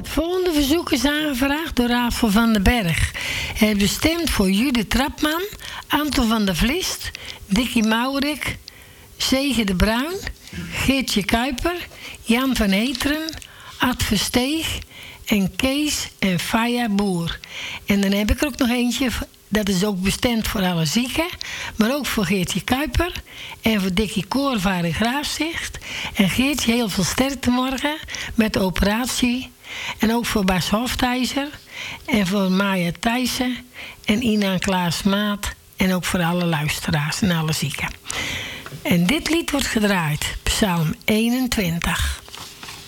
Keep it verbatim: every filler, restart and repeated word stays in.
Het volgende verzoek is aangevraagd door Rafael van den Berg. Hij heeft bestemd voor Judith Trapman, Anton van der Vlist, Dickie Maurik, Zege de Bruin, Geertje Kuiper, Jan van Heteren, Ad Versteeg en Kees en Faya Boer. En dan heb ik er ook nog eentje, dat is ook bestemd voor alle zieken, maar ook voor Geertje Kuiper en voor Dickie Koorvaar in Graafzicht. En Geertje, heel veel sterkte morgen met de operatie. En ook voor Bas Hoftijzer en voor Maya Thijssen en Ina en Klaas Maat. En ook voor alle luisteraars en alle zieken. En dit lied wordt gedraaid, Psalm eenentwintig.